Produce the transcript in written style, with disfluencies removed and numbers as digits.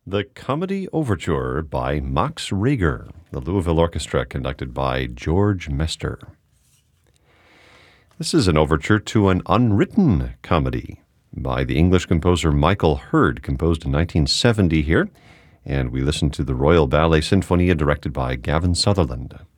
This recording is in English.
The Comedy Overture by Max Reger, the Louisville Orchestra, conducted by George Mester. This is an overture to an unwritten comedy by the English composer Michael Hurd, composed in 1970 here, and we listen to the Royal Ballet Sinfonia directed by Gavin Sutherland.